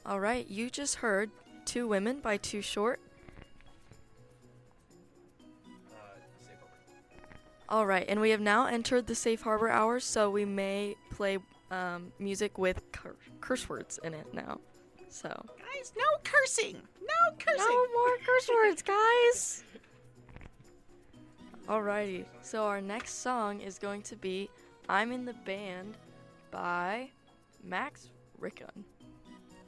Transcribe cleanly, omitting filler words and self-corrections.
All right, you just heard Two Women by Too Short. Safe harbor. All right, and we have now entered the safe harbor hours, so we may play music with curse words in it now. So Guys, no cursing. No cursing. no more curse words, guys. Alrighty, so our next song is going to be "I'm in the Band" by Max Rickon.